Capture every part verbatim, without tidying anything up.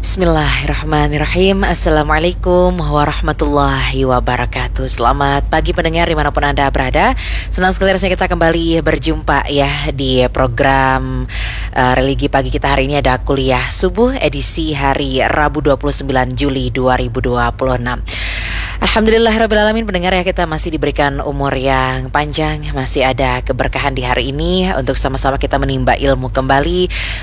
Bismillahirrahmanirrahim. Assalamualaikum warahmatullahi wabarakatuh. Selamat pagi pendengar dimanapun Anda berada. Senang sekali rasanya kita kembali berjumpa ya di program uh, Religi Pagi kita. Hari ini ada kuliah subuh edisi hari Rabu dua puluh sembilan Juli dua ribu dua puluh enam. Alhamdulillahirrabbilalamin, pendengar ya, kita masih diberikan umur yang panjang, masih ada keberkahan di hari ini untuk sama-sama kita menimba ilmu kembali,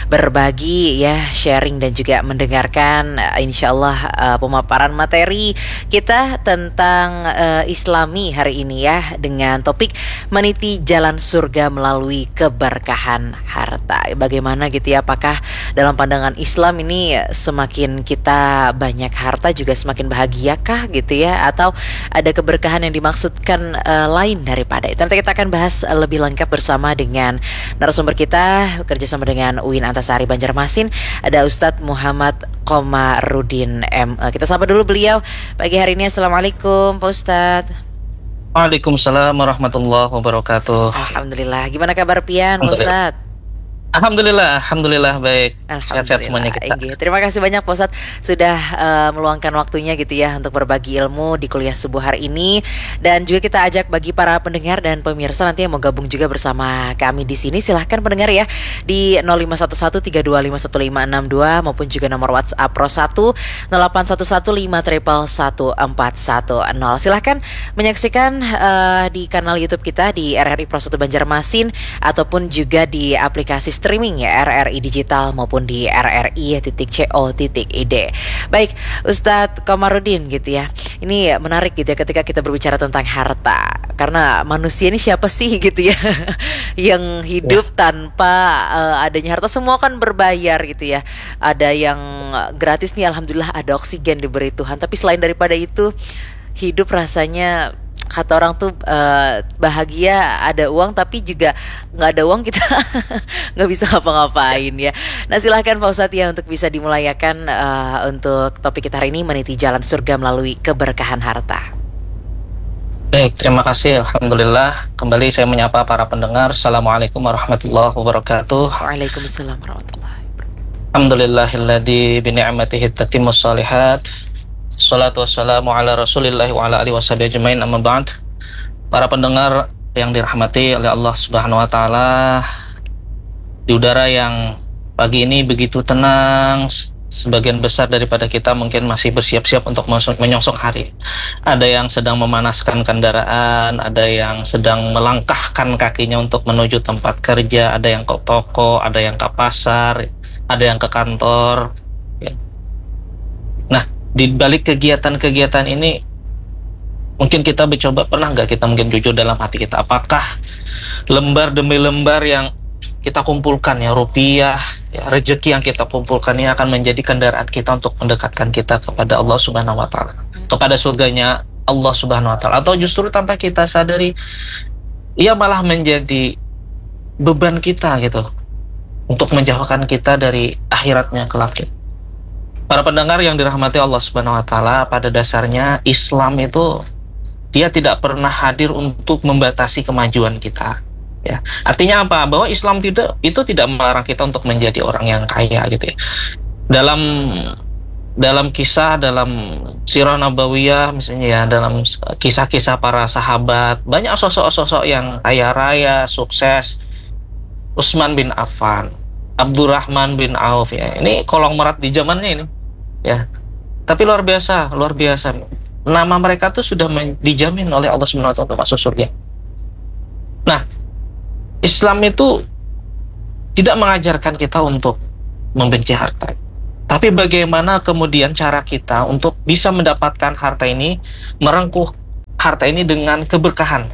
berbagi ya, sharing dan juga mendengarkan uh, insyaallah uh, pemaparan materi kita tentang uh, Islami hari ini ya, dengan topik meniti jalan surga melalui keberkahan harta. Bagaimana gitu ya, apakah dalam pandangan Islam ini semakin kita banyak harta juga semakin bahagiakah gitu ya, atau ada keberkahan yang dimaksudkan uh, lain daripada itu? Nanti kita akan bahas uh, lebih lengkap bersama dengan narasumber kita, kerjasama dengan U I N Antasari Banjarmasin, ada Ustadz Muhammad Komarudin M E. Kita sapa dulu beliau pagi hari ini. Assalamualaikum Pak Ustadz. Waalaikumsalam warahmatullahi wabarakatuh. Alhamdulillah. Gimana kabar pian Pak Ustadz? Alhamdulillah, alhamdulillah baik. Sehat-sehat semuanya kita. Ingi. Terima kasih banyak Pak Ustadz sudah uh, meluangkan waktunya gitu ya untuk berbagi ilmu di kuliah subuh hari ini, dan juga kita ajak bagi para pendengar dan pemirsa nanti yang mau gabung juga bersama kami di sini, silahkan pendengar ya di nol lima satu satu tiga dua lima satu lima enam dua maupun juga nomor WhatsApp Pro satu nol delapan satu satu lima triple satu empat satu nol. Silahkan menyaksikan uh, di kanal YouTube kita di R R I Pro satu Banjarmasin ataupun juga di aplikasi streaming ya R R I Digital maupun di R R I titik co titik I D. Baik, Ustadz Komarudin gitu ya. Ini menarik gitu ya ketika kita berbicara tentang harta. Karena manusia ini siapa sih gitu ya yang hidup ya tanpa uh, adanya harta. Semua kan berbayar gitu ya. Ada yang gratis nih, alhamdulillah ada oksigen diberi Tuhan. Tapi selain daripada itu, hidup rasanya, kata orang tuh uh, bahagia ada uang, tapi juga nggak ada uang kita nggak bisa ngapa-ngapain ya. Nah silahkan Pak Ustadz ya untuk bisa dimulayakan uh, untuk topik kita hari ini, meniti jalan surga melalui keberkahan harta. Baik, terima kasih. Alhamdulillah, kembali saya menyapa para pendengar. Assalamualaikum warahmatullahi wabarakatuh. Waalaikumsalam warahmatullahi wabarakatuh. Alhamdulillahilladzi bini'matihi tatimmus shalihat. Salatu wassalamu ala rasulillah wa ala alihi washabihi ajmain, amma ba'd. Para pendengar yang dirahmati oleh Allah Subhanahu wa taala, di udara yang pagi ini begitu tenang, sebagian besar daripada kita mungkin masih bersiap-siap untuk menyongsong hari. Ada yang sedang memanaskan kendaraan, ada yang sedang melangkahkan kakinya untuk menuju tempat kerja, ada yang ke toko, ada yang ke pasar, ada yang ke kantor ya. Nah, di balik kegiatan-kegiatan ini mungkin kita mencoba, pernah nggak kita mungkin jujur dalam hati kita, apakah lembar demi lembar yang kita kumpulkan ya, rupiah ya, rezeki yang kita kumpulkan ini akan menjadi kendaraan kita untuk mendekatkan kita kepada Allah Subhanahu wa taala, kepada surganya Allah Subhanahu wa taala, atau justru tanpa kita sadari ia malah menjadi beban kita gitu untuk menjauhkan kita dari akhiratnya kelak. Para pendengar yang dirahmati Allah Subhanahu wa taala, pada dasarnya Islam itu dia tidak pernah hadir untuk membatasi kemajuan kita. Ya. Artinya apa? Bahwa Islam tidak itu tidak melarang kita untuk menjadi orang yang kaya gitu ya. Dalam dalam kisah, dalam sirah nabawiyah misalnya ya, dalam kisah-kisah para sahabat, banyak sosok-sosok yang kaya raya, sukses. Utsman bin Affan, Abdurrahman bin Auf ya. Ini kolong merat di zamannya ini. Ya. Tapi luar biasa, luar biasa. Nama mereka tuh sudah dijamin oleh Allah Subhanahu wa taala untuk masuk surga. Nah, Islam itu tidak mengajarkan kita untuk membenci harta. Tapi bagaimana kemudian cara kita untuk bisa mendapatkan harta ini, merengkuh harta ini dengan keberkahan.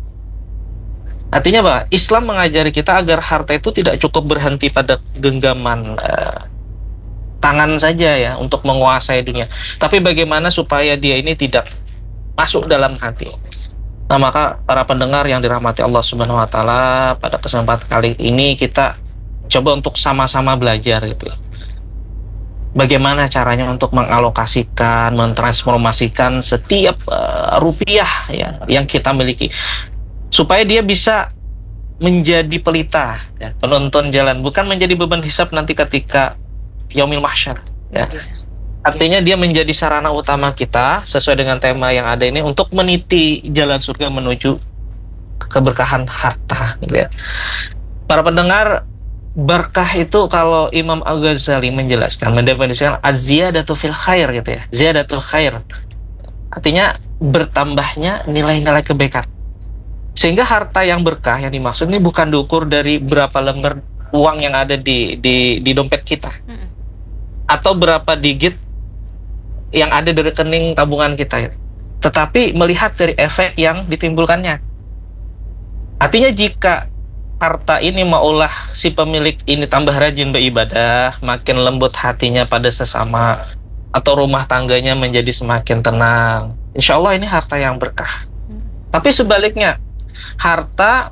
Artinya apa? Islam mengajari kita agar harta itu tidak cukup berhenti pada genggaman uh, tangan saja ya untuk menguasai dunia, tapi bagaimana supaya dia ini tidak masuk dalam hati. Nah maka para pendengar yang dirahmati Allah Subhanahu wa taala, pada kesempatan kali ini kita coba untuk sama-sama belajar gitu. Bagaimana caranya untuk mengalokasikan, mentransformasikan setiap uh, rupiah ya yang kita miliki, supaya dia bisa menjadi pelita ya, penonton jalan, bukan menjadi beban hisab nanti ketika yaumil mahsyar. Ya. Artinya dia menjadi sarana utama kita sesuai dengan tema yang ada ini untuk meniti jalan surga menuju keberkahan harta, gitu ya. Para pendengar, berkah itu kalau Imam Al-Ghazali menjelaskan, mendefinisikan az-ziyadatu fil khair, gitu ya. Ziyadatul khair. Artinya bertambahnya nilai-nilai kebaikan. Sehingga harta yang berkah yang dimaksud ini bukan diukur dari berapa lembar uang yang ada di di di dompet kita. Hmm. Atau berapa digit yang ada di rekening tabungan kita. Tetapi melihat dari efek yang ditimbulkannya. Artinya jika harta ini maulah si pemilik ini tambah rajin beribadah, makin lembut hatinya pada sesama, atau rumah tangganya menjadi semakin tenang, insya Allah ini harta yang berkah. Hmm. Tapi sebaliknya, harta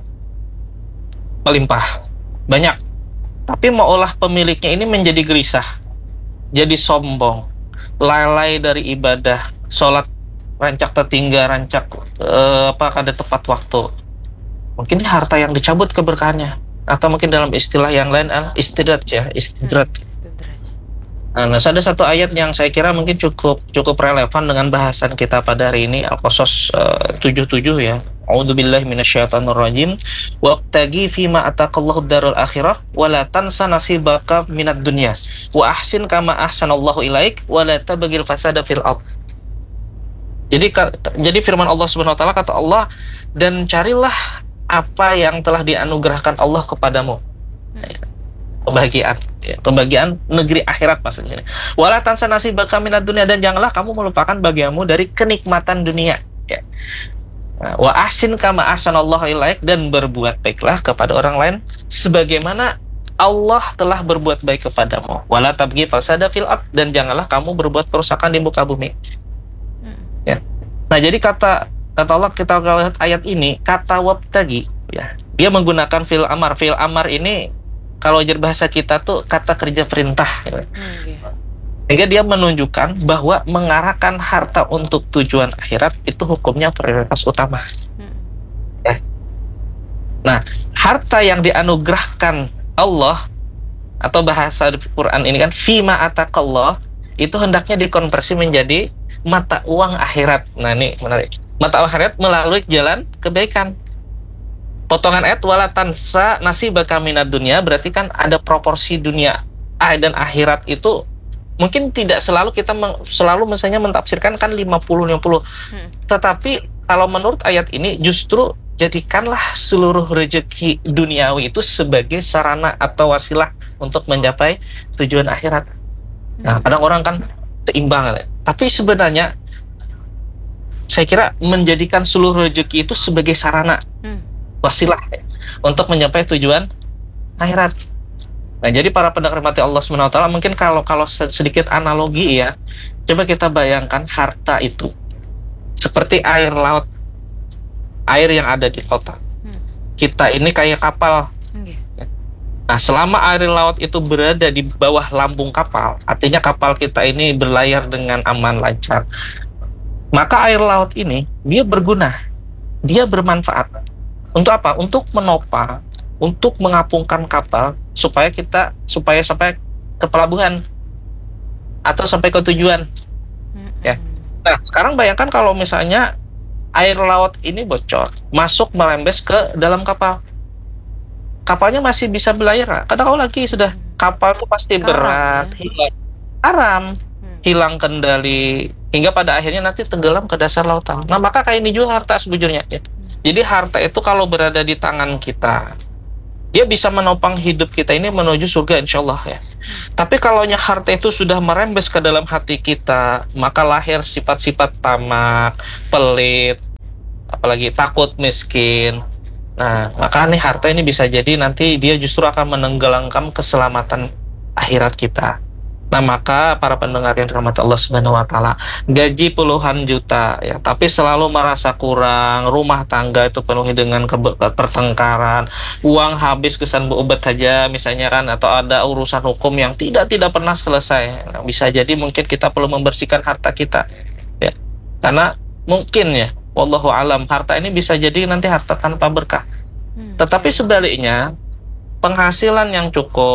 melimpah, banyak, tapi maulah pemiliknya ini menjadi gelisah, jadi sombong, lalai dari ibadah, sholat rancak tertinggal, rancak eh, apa kada tepat waktu. Mungkin ini harta yang dicabut keberkahannya, atau mungkin dalam istilah yang lain al istidraj ya, istidraj. Hmm, nah, ada satu ayat yang saya kira mungkin cukup cukup relevan dengan bahasan kita pada hari ini, Al-Qasas uh, tujuh puluh tujuh ya. A'udzubillahi minasyaitonirrajim. Wabtaghi fima ataqallahu darul akhirah wa la tansa nasibaka minad dunya wa ahsin kama ahsanallahu ilaik wa la tabghil fasada fil ardh. Jadi jadi firman Allah Subhanahu wa taala, kata Allah, dan carilah apa yang telah dianugerahkan Allah kepadamu. Kebahagiaan, ya, kebahagiaan negeri akhirat maksudnya. Wala tansa nasibaka minad dunya, dan janganlah kamu melupakan bagianmu dari kenikmatan dunia. Ya. Nah, wa ahsin kama ahsanallahu ilaik, dan berbuat baiklah kepada orang lain sebagaimana Allah telah berbuat baik kepadamu. Wala tabghi fasada fil ard, dan janganlah kamu berbuat kerusakan di muka bumi. Hmm. Ya. Nah, jadi kata kata Allah, kita lihat ayat ini, kata wabtagi, ya, dia menggunakan fi'il amar. Fi'il amar ini kalau ajar bahasa kita tuh kata kerja perintah, ya. Hmm, yeah. Sehingga dia menunjukkan bahwa mengarahkan harta untuk tujuan akhirat itu hukumnya prioritas utama. Hmm. Ya. Nah, harta yang dianugerahkan Allah, atau bahasa di Quran ini kan fima ataqallah, itu hendaknya dikonversi menjadi mata uang akhirat. Nah, ini menarik. Mata uang akhirat melalui jalan kebaikan. Potongan ayat wala tansa nasibaka minad dunya berarti kan ada proporsi dunia ah dan akhirat itu mungkin tidak selalu kita meng, selalu misalnya mentafsirkan kan lima puluh lima puluh. Hmm. Tetapi kalau menurut ayat ini justru jadikanlah seluruh rezeki duniawi itu sebagai sarana atau wasilah untuk mencapai tujuan akhirat. Hmm. Nah, kadang orang kan seimbang, tapi sebenarnya saya kira menjadikan seluruh rezeki itu sebagai sarana, hmm. wasilah ya, untuk mencapai tujuan akhirat. Nah, jadi para pendengar mati Allah subhanahu wa taala, mungkin kalau kalau sedikit analogi ya, coba kita bayangkan harta itu seperti air laut, air yang ada di kota. Hmm. Kita ini kayak kapal. Okay. Nah, selama air laut itu berada di bawah lambung kapal, artinya kapal kita ini berlayar dengan aman lancar. Maka air laut ini dia berguna, dia bermanfaat. Untuk apa? Untuk menopang, untuk mengapungkan kapal supaya kita supaya sampai ke pelabuhan atau sampai ke tujuan. Mm-hmm. Ya. Nah, sekarang bayangkan kalau misalnya air laut ini bocor, masuk melembes ke dalam kapal. Kapalnya masih bisa berlayar. Kadang kalau lagi sudah kapal itu pasti Karam, berat, ya? hilang aram, hmm. hilang kendali, hingga pada akhirnya nanti tenggelam ke dasar lautan. Nah, maka kayak ini juga harta sebujurnya. Ya. Jadi harta itu kalau berada di tangan kita, dia bisa menopang hidup kita ini menuju surga insya Allah ya. Hmm. Tapi kalau harta itu sudah merembes ke dalam hati kita, maka lahir sifat-sifat tamak, pelit, apalagi takut miskin. Nah, maka nih harta ini bisa jadi nanti dia justru akan menenggelamkan keselamatan akhirat kita. Nah, maka para pendengar yang dirahmati Allah Subhanahu wa taala, gaji puluhan juta ya, tapi selalu merasa kurang, rumah tangga itu penuhi dengan ke- pertengkaran, uang habis kesan berobat saja misalnya kan, atau ada urusan hukum yang tidak tidak pernah selesai. Nah, bisa jadi mungkin kita perlu membersihkan harta kita. Ya. Karena mungkin ya, wallahu alam, harta ini bisa jadi nanti harta tanpa berkah. Hmm. Tetapi sebaliknya, penghasilan yang cukup,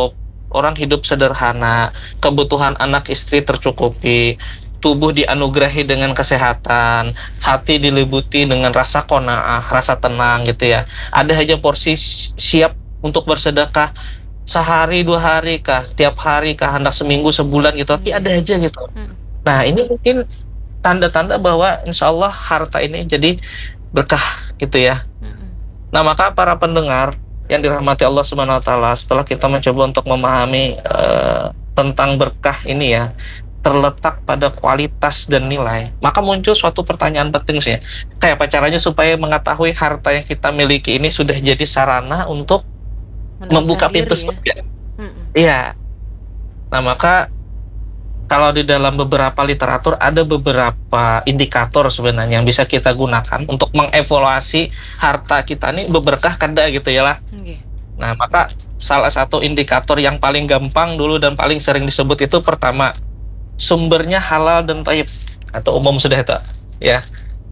orang hidup sederhana, kebutuhan anak istri tercukupi, tubuh dianugerahi dengan kesehatan, hati diliputi dengan rasa qanaah, rasa tenang gitu ya. Ada aja porsi siap untuk bersedekah sehari dua hari kah, tiap hari kah, hendak seminggu sebulan gitu, tapi ada aja gitu. Nah ini mungkin tanda-tanda bahwa insya Allah harta ini jadi berkah gitu ya. Nah maka para pendengar yang dirahmati Allah Subhanahu Wa Taala, setelah kita mencoba untuk memahami uh, tentang berkah ini ya, terletak pada kualitas dan nilai, maka muncul suatu pertanyaan penting sih, kayak apa caranya supaya mengetahui harta yang kita miliki ini sudah jadi sarana untuk membuka pintu surga. Iya. Nah maka kalau di dalam beberapa literatur ada beberapa indikator sebenarnya yang bisa kita gunakan untuk mengevaluasi harta kita ini berberkah kada gitu ya lah. Okay. Nah maka salah satu indikator yang paling gampang dulu dan paling sering disebut itu pertama, sumbernya halal dan thayyib, atau umum sudah itu ya.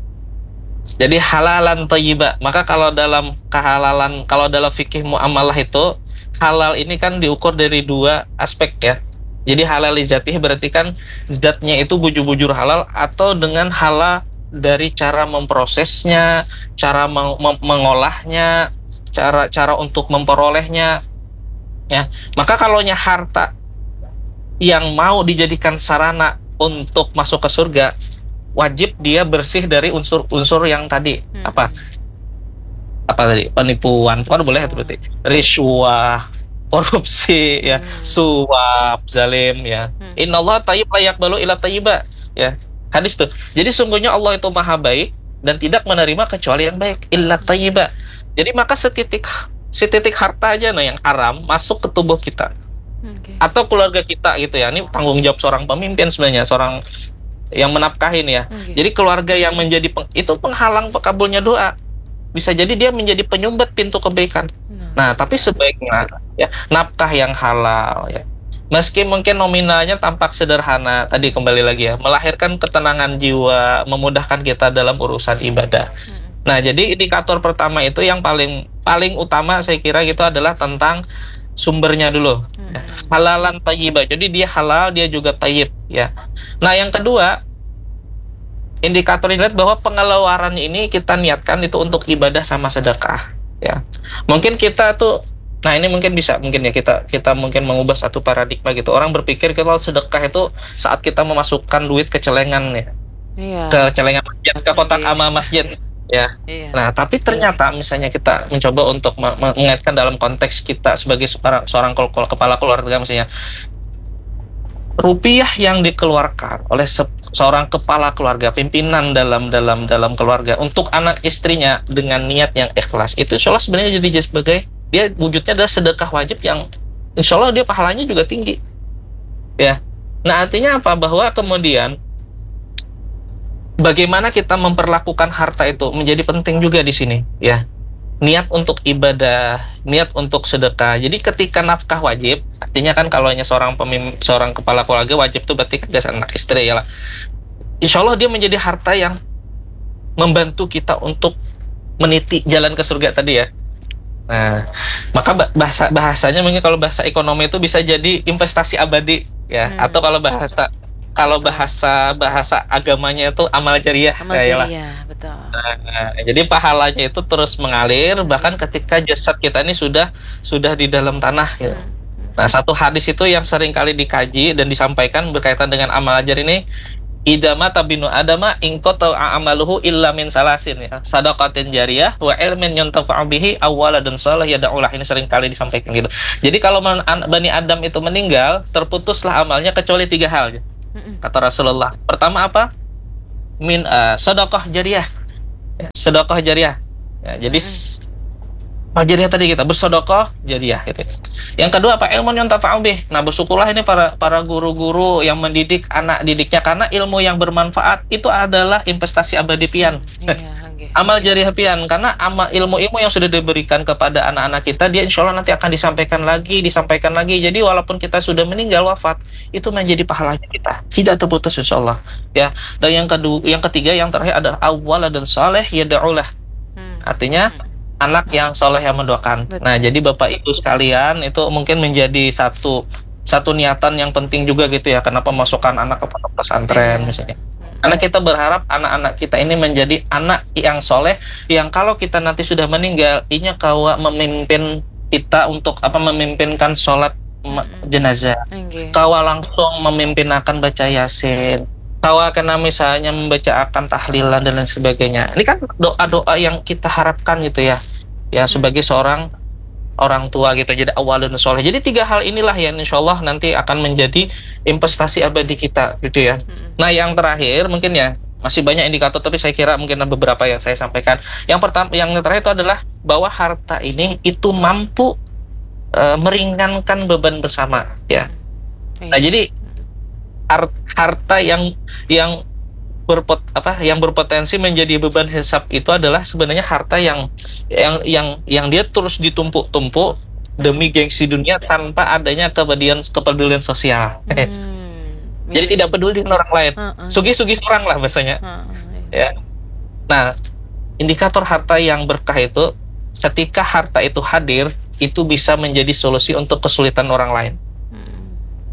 Jadi halalan thayyiba. Maka kalau dalam kehalalan, kalau dalam fikih muamalah itu halal ini kan diukur dari dua aspek ya. Jadi halal li zatih berarti kan zatnya itu bujur-bujur halal, atau dengan halal dari cara memprosesnya, cara meng mengolahnya, cara cara untuk memperolehnya ya. Maka kalaunya harta yang mau dijadikan sarana untuk masuk ke surga, wajib dia bersih dari unsur-unsur yang tadi. Hmm. Apa? Apa tadi? Penipuan, kan boleh itu berarti. Riswah, korupsi ya, hmm. suap, zalim ya. Hmm. Innallaha thayyib la yaqbalu illa thayyiba ya. Hadis tuh. Jadi sungguhnya Allah itu maha baik dan tidak menerima kecuali yang baik, illa thayyiba. Jadi maka setitik setitik harta aja nah yang haram masuk ke tubuh kita. Okay. Atau keluarga kita gitu ya. Ini tanggung jawab seorang pemimpin sebenarnya, seorang yang menafkahin ya. Okay. Jadi keluarga yang menjadi peng, itu penghalang kabulnya doa. Bisa jadi dia menjadi penyumbat pintu kebaikan. Nah, nah tapi sebaiknya ya nafkah yang halal ya. Meski mungkin nominalnya tampak sederhana, tadi kembali lagi ya, melahirkan ketenangan jiwa, memudahkan kita dalam urusan ibadah. Hmm. Nah, jadi indikator pertama itu yang paling paling utama saya kira gitu adalah tentang sumbernya dulu. Hmm. Ya. Halalan thayyibah. Jadi dia halal, dia juga thayyib ya. Nah, yang kedua, indikator dilihat bahwa pengeluaran ini kita niatkan itu untuk ibadah sama sedekah ya. Mungkin kita tuh, nah ini mungkin bisa mungkin ya kita kita mungkin mengubah satu paradigma gitu. Orang berpikir kalau sedekah itu saat kita memasukkan duit ke celengan ya. Iya. Ke celengan masjid, ke kotak amal masjid ya. Iya. Nah, tapi ternyata misalnya kita mencoba untuk mengaitkan dalam konteks kita sebagai seorang seorang kepala keluarga misalnya, rupiah yang dikeluarkan oleh se seorang kepala keluarga, pimpinan dalam dalam dalam keluarga untuk anak istrinya dengan niat yang ikhlas, itu insya Allah sebenarnya jadi sebagai dia wujudnya adalah sedekah wajib yang insya Allah dia pahalanya juga tinggi ya. Nah artinya apa? Bahwa kemudian bagaimana kita memperlakukan harta itu menjadi penting juga di sini ya. Niat untuk ibadah, niat untuk sedekah. Jadi ketika nafkah wajib, artinya kan kalau hanya seorang pemimpin, seorang kepala keluarga wajib itu berarti jasa anak istri ya lah. Insya Allah dia menjadi harta yang membantu kita untuk meniti jalan ke surga tadi ya. Nah, maka bahasa bahasanya mungkin kalau bahasa ekonomi itu bisa jadi investasi abadi ya, hmm. atau kalau bahasa kalau bahasa bahasa agamanya itu amal jariah. Amal jariah, betul. Nah, jadi pahalanya itu terus mengalir hmm. bahkan ketika jasad kita ini sudah sudah di dalam tanah. Gitu. Hmm. Nah, satu hadis itu yang sering kali dikaji dan disampaikan berkaitan dengan amal ajar ini, idama tabinu adama ingkota amaluhu illa min salasin ya, sadaqatin jariyah wa ilmin yuntafa'u bihi awaladun salih yad'ulah. Ini sering kali disampaikan gitu. Jadi kalau Bani Adam itu meninggal, terputuslah amalnya kecuali tiga hal. Kata Rasulullah. Pertama apa? Min uh, sedekah jariyah. Ya, sedekah jariyah. Ya, jadi apa jariyah tadi kita bersedekah jariyah gitu. Yang kedua apa? Ilmu yang tafa'u bih. Nah, bersyukurlah ini para para guru-guru yang mendidik anak didiknya, karena ilmu yang bermanfaat itu adalah investasi abadi pian. Hmm, iya. Amal jariyah pian, karena amal ilmu-ilmu yang sudah diberikan kepada anak-anak kita, dia insya Allah nanti akan disampaikan lagi, disampaikan lagi. Jadi walaupun kita sudah meninggal wafat, itu menjadi pahalanya kita, tidak terputus insya Allah. Ya. Dan yang kedua, yang ketiga, yang terakhir adalah awwala dan saleh yad'ulah. Hmm. Artinya anak yang soleh yang mendoakan. Betul. Nah, jadi Bapak Ibu sekalian itu mungkin menjadi satu satu niatan yang penting juga gitu ya. Kenapa masukkan anak ke pondok pesantren Iya. misalnya? Karena kita berharap anak-anak kita ini menjadi anak yang soleh, yang kalau kita nanti sudah meninggal, inya kawa memimpin kita untuk apa memimpinkan sholat ma- Mm-mm. jenazah. Oke. Kawa langsung memimpin akan baca yasin. Kawa kena misalnya membaca akan tahlilan dan lain sebagainya. Ini kan doa-doa yang kita harapkan gitu ya, ya sebagai seorang orang tua gitu. Jadi awalun soleh. Jadi tiga hal inilah yang insya Allah nanti akan menjadi investasi abadi kita gitu ya. Mm-mm. Nah yang terakhir mungkin ya masih banyak indikator tapi saya kira mungkin ada beberapa yang saya sampaikan. Yang pertama, yang terakhir itu adalah bahwa harta ini itu mampu uh, meringankan beban bersama ya. Nah Iya. jadi har- harta yang yang berpot apa yang berpotensi menjadi beban hisab itu adalah sebenarnya harta yang yang yang yang dia terus ditumpuk-tumpuk demi gengsi dunia tanpa adanya kepedulian kepedulian sosial. Hmm. Jadi tidak peduli dengan orang lain. Uh-uh. Sugi-sugi orang lah bahasanya. Uh-uh. Ya. Nah, indikator harta yang berkah itu ketika harta itu hadir itu bisa menjadi solusi untuk kesulitan orang lain. Hmm.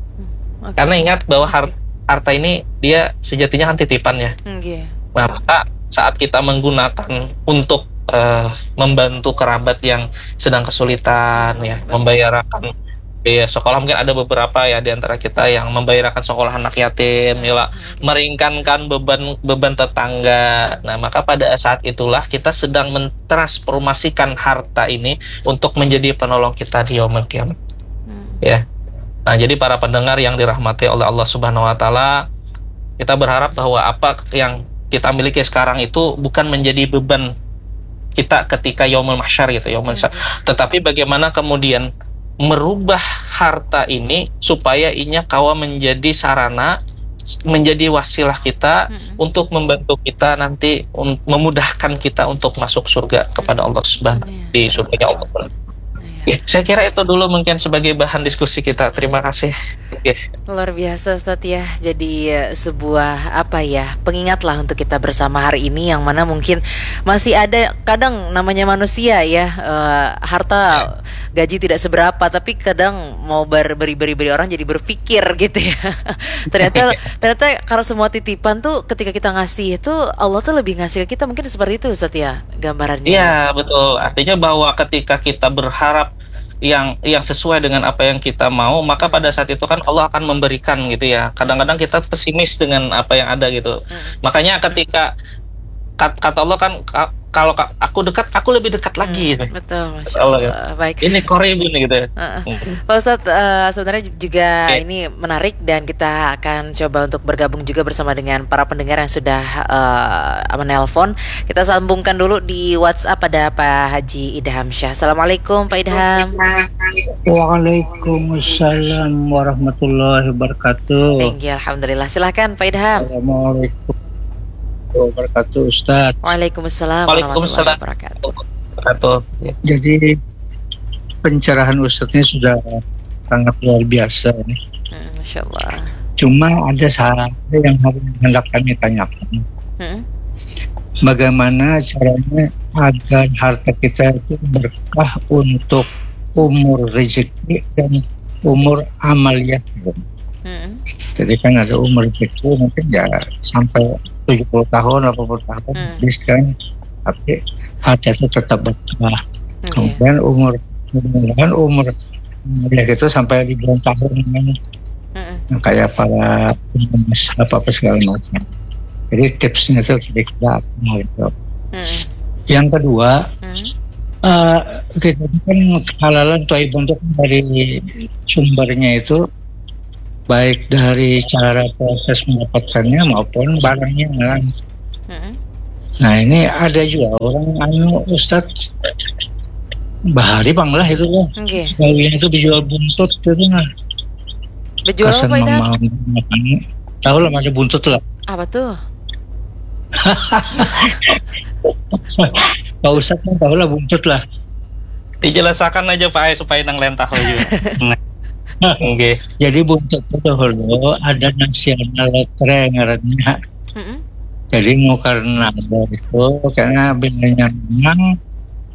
Oke. Karena ingat bahwa har- harta ini dia sejatinya kan titipan ya. Oke. Nah, maka saat kita menggunakan untuk eh, membantu kerabat yang sedang kesulitan ya, membayarkan biaya sekolah, mungkin ada beberapa ya di antara kita yang membayarkan sekolah anak yatim, ya lah, meringankan beban beban tetangga. Nah, maka pada saat itulah kita sedang mentransformasikan harta ini untuk menjadi penolong kita di yaumul qiyamah. Hmm. Ya. Nah, jadi para pendengar yang dirahmati oleh Allah Subhanahu wa taala, kita berharap bahwa apa yang kita miliki sekarang itu bukan menjadi beban kita ketika yaumul mahsyar gitu, yaumul mahsyar. Tetapi bagaimana kemudian merubah harta ini supaya inya kawa menjadi sarana, menjadi wasilah kita Mm-mm. untuk membantu kita nanti un- memudahkan kita untuk masuk surga kepada Allah Subhanahu Amin. di surganya Allah. Iya. Ya, saya kira itu dulu mungkin sebagai bahan diskusi kita. Terima kasih. Oke. Luar biasa Ustadz ya. Jadi eh, sebuah apa ya, pengingat lah untuk kita bersama hari ini, yang mana mungkin masih ada kadang namanya manusia ya, eh, harta gaji tidak seberapa, tapi kadang mau ber- beri-beri orang jadi berpikir gitu ya. ternyata ternyata kalau semua titipan tuh ketika kita ngasih itu Allah tuh lebih ngasih ke kita, mungkin seperti itu Ustadz ya gambarannya. Iya, betul. Artinya bahwa ketika kita berharap yang yang sesuai dengan apa yang kita mau, maka pada saat itu kan Allah akan memberikan gitu ya. Kadang-kadang kita pesimis dengan apa yang ada gitu. Hmm. Makanya ketika kat- kata Allah kan ka- kalau ka- aku dekat, aku lebih dekat lagi. Hmm, betul, Masya Allah, Allah. ya. Baik. Ini koribun gitu. Uh-uh. Pak Ustadz, uh, sebenarnya juga Oke. ini menarik, dan kita akan coba untuk bergabung juga bersama dengan para pendengar yang sudah uh, menelpon. Kita sambungkan dulu di WhatsApp ada Pak Haji Idham Syah. Assalamualaikum Pak Idham. Waalaikumsalam warahmatullahi wabarakatuh. Thank you, Alhamdulillah. Silahkan Pak Idham. Assalamualaikum warahmatullahi wabarakatuh, Ustaz. Waalaikumsalam Waalaikumsalam. warahmatullahi wabarakatuh. Betul. Ya. Jadi pencerahan Ustaznya sudah sangat luar biasa ini. Hmm, Masya Allah. Cuma ada satu yang harus hendak kami tanyakan. Hmm? Bagaimana caranya agar harta kita itu berkah untuk umur rezeki dan umur amaliyah. Hmm? Jadi kan ada umur rezeki mungkin ya sampai tujuh puluh tahun, delapan puluh tahun, Hmm. jadi sekarang tapi harta itu tetap berkah. Oke. Kemudian umur kemudian umur ya itu sampai ribuan tahun namanya. Hmm. Yang kayak para penulis apa apa segala macam. Jadi tipsnya itu kira-kira apa gitu. Hmm. Yang kedua, Hmm. eh, kita kan halalan thayyiban itu kan dari sumbernya itu baik dari cara proses mendapatkannya maupun barangnya kan. Hmm. Nah ini ada juga orang anu Ustadz bahari banglah itu kan. Oke. Kalian itu dijual buntut gitu nah. Berjual apa Pak Idham? makan. Tahu lah ada buntut lah. Apa tuh? Pak Ustadz kan tahu lah buntut lah. Dijelaskan aja Pak Ai supaya nang lentah juga. Oke. Jadi buntut itu dulu ada nasional letre ngarannya. Hmm. Jadi mau karena ada itu karena bendanya memang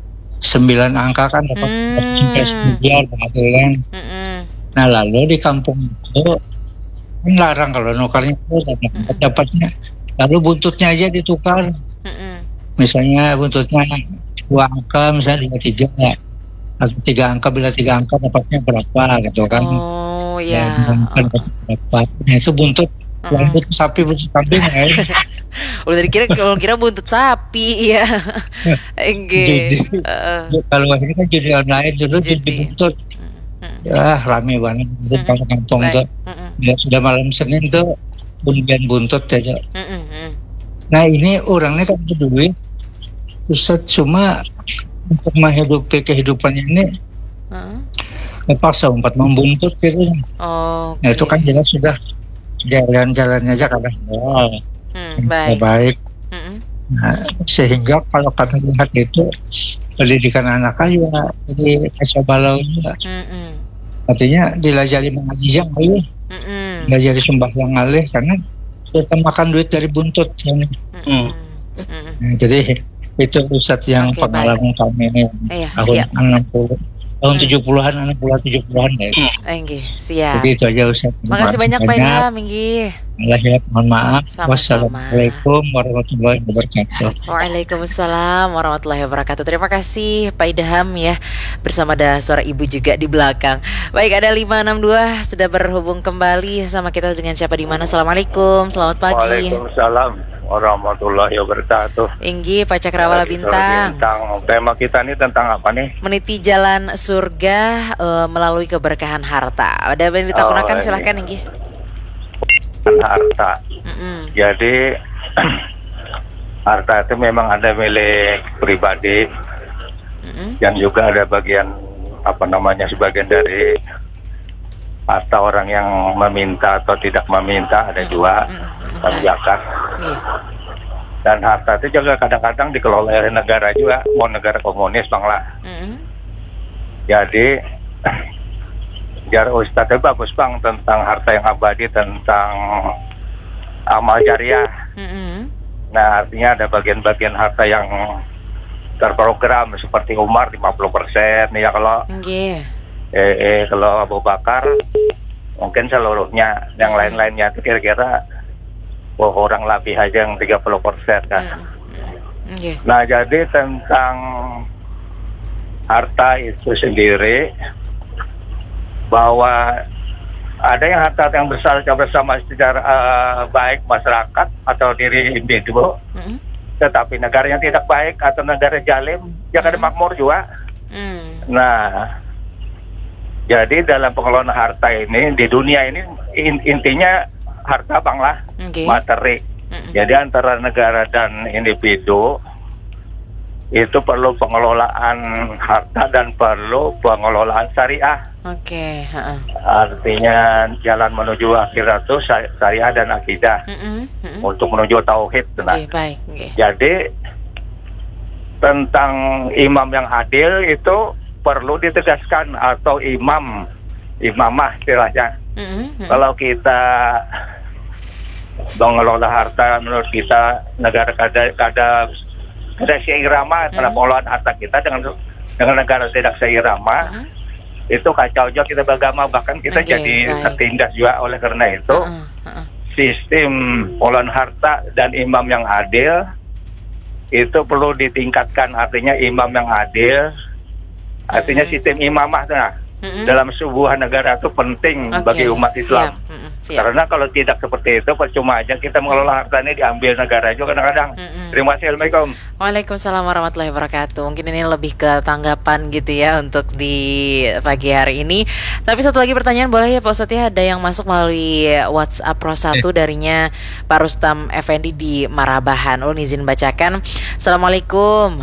sembilan angka kan dapat Hmm. sampai miliar penghasilan. Mm-mm. Nah lalu di kampung itu kan larang kalau nukarnya itu dapat dapatnya. Lalu buntutnya aja ditukar. Mm-mm. Misalnya buntutnya dua angka, misalnya dua tiga, atau tiga angka bila tiga angka dapatnya berapa gitu kan? Oh Ya, ya. kan dapat berapa? Nah itu buntut, Mm-mm. buntut sapi, buntut kambing ya. Udah tadi kira kalau kira buntut sapi ya. Enggak. Judi. Heeh. Kalau ini kan judi online dulu judi Judi. buntut. Mm-mm. Ya rame banget di Mm-mm. kampung Baik. tuh. Mm-mm. Ya, sudah malam Senin tuh undian buntut aja. Mm-mm. Mm. Nah ini orangnya kan berduit, Ustadz, cuma untuk menghidupi kehidupannya ini Heeh. terpaksa empat membuntut gitu. Oh. Nah itu kan jelas sudah jalan-jalannya aja kadang oh, Hmm, baik. baik. baik. Mm-mm. Nah, sehingga kalau kami lihat itu pendidikan anak kaya, jadi kacau balau juga. Mm-mm. Artinya dilajari mengaji yang alih, Mm-mm. dilajari sembahyang alih karena kita makan duit dari buntut. Kan. Mm-mm. Mm-mm. Nah, jadi itu Ustadz yang Oke, pengalaman kami ini Iya, tahun siap. enam puluh tahun Hmm. tujuh puluhan, enam puluh tujuh puluhan ya. Enggak, siap. Jadi itu aja Ustadz. Terima Makasih kasih banyak Pak Ilham, Enggih. Lahir, mohon maaf. Sama-sama. Wassalamualaikum warahmatullahi wabarakatuh. Waalaikumsalam warahmatullahi wabarakatuh. Terima kasih Pak Idham ya. Bersama ada suara ibu juga di belakang. Baik, ada lima enam dua sudah berhubung kembali sama kita dengan siapa di mana. Assalamualaikum, selamat pagi. Waalaikumsalam warahmatullahi wabarakatuh. Enggi Pak Cakrawala Bintang. Bintang. Tema kita ini tentang apa nih? Meniti jalan surga eh, melalui keberkahan harta. Ada yang ditakunakan Oh, silahkan ini. Enggi. Harta. Mm-mm. Jadi harta itu memang ada milik pribadi Mm-mm. dan juga ada bagian apa namanya sebagian dari harta orang yang meminta atau tidak meminta ada juga dan zakat. Iya. Dan harta itu juga kadang-kadang dikelola oleh negara juga, mau negara komunis bang lah. Mm-mm. Jadi jar Ustadz itu bagus bang tentang harta yang abadi, tentang amal jariah. Mm-mm. Nah artinya ada bagian-bagian harta yang terprogram seperti Umar lima puluh persen ya, kalau Enggi. eh, eh kalau Abu Bakar mungkin seluruhnya, yang lain-lainnya itu kira-kira oh, orang lebih aja yang tiga puluh persen kan. Mm-mm. Enggi. Nah jadi tentang harta itu sendiri, bahwa ada yang harta yang besar bersama secara uh, baik masyarakat atau diri individu, Mm-mm. tetapi negara yang tidak baik atau negara jalim jangan Mm. makmur juga. Mm. Nah, jadi dalam pengelolaan harta ini di dunia ini in- intinya harta bang lah, Enggi. materi. Mm-mm. Jadi antara negara dan individu itu perlu pengelolaan harta dan perlu pengelolaan syariah. Oke, heeh. Artinya jalan menuju akhirat itu sy- syariah dan akidah Mm-mm. Mm-mm. untuk menuju tauhid. Nah, Oke, baik. Oke. jadi tentang imam yang adil itu perlu ditegaskan, atau imam imamah istilahnya. Mm-mm. Mm-mm. Kalau kita mengelola harta, menurut kita negara kada kada kada seirama antara Mm. pengelolaan harta kita dengan dengan negara tidak seirama, Mm-mm. itu kacau juga kita beragama, bahkan kita Oke, jadi baik. tertindas juga. Oleh karena itu Heeh, heeh. sistem pengelolaan harta dan imam yang adil itu perlu ditingkatkan. Artinya imam yang adil, artinya Mm. sistem imamah nah, Mm-mm. dalam sebuah negara itu penting Oke, bagi umat Islam. Siap. Mm-mm. Siap. Karena kalau tidak seperti itu percuma aja kita mengelola harta ini, diambil negara juga kadang-kadang. Mm-mm. Terima kasih. Assalamualaikum. Waalaikumsalam warahmatullahi wabarakatuh. Mungkin ini lebih ke tanggapan gitu ya untuk di pagi hari ini. Tapi satu lagi pertanyaan boleh ya Pak Ustadz ya, ada yang masuk melalui WhatsApp Pro satu darinya Pak Rustam Effendi di Marabahan. Ulun izin bacakan. Assalamualaikum.